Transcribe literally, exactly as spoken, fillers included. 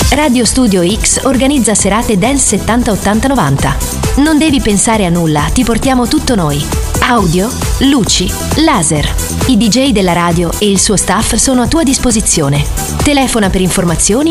Radio Studio X organizza serate Dance settanta ottanta novanta. Non devi pensare a nulla, ti portiamo tutto noi. Audio, luci, laser. I D J della radio e il suo staff sono a tua disposizione. Telefona per informazioni